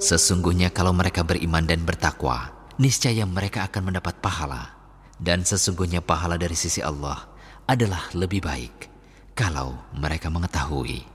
Sesungguhnya kalau mereka beriman dan bertakwa, niscaya mereka akan mendapat pahala. Dan sesungguhnya pahala dari sisi Allah adalah lebih baik kalau mereka mengetahui.